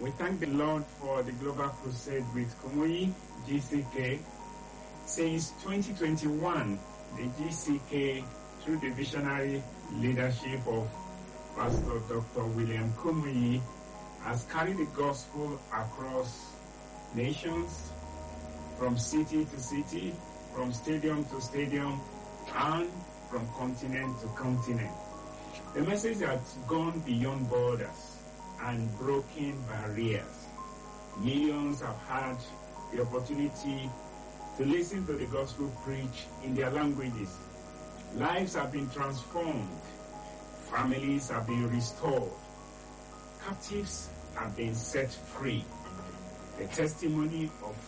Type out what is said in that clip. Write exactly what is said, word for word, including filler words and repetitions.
We thank the Lord for the Global Crusade with Kumuyi G C K. Since twenty twenty-one, the G C K, through the visionary leadership of Pastor Doctor William Kumuyi, has carried the gospel across nations, from city to city, from stadium to stadium, and from continent to continent. The message has gone beyond borders and broken barriers. Millions have had the opportunity to listen to the gospel preached in their languages. Lives have been transformed. Families have been restored. Captives have been set free. The testimony of